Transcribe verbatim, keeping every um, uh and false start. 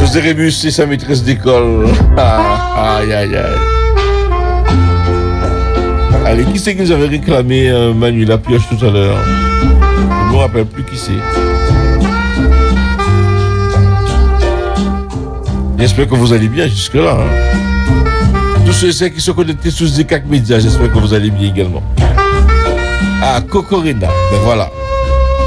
cause de Rébus et sa maîtresse d'école. Ah, aïe, aïe, aïe. Allez, qui c'est qui nous avait réclamé euh, Manu la pioche tout à l'heure? Je ne me rappelle plus qui c'est. J'espère que vous allez bien jusque-là. Hein. Tous ceux et ceux qui sont connectés sur Zikak Media, j'espère que vous allez bien également. Ah, Cocorina, ben voilà.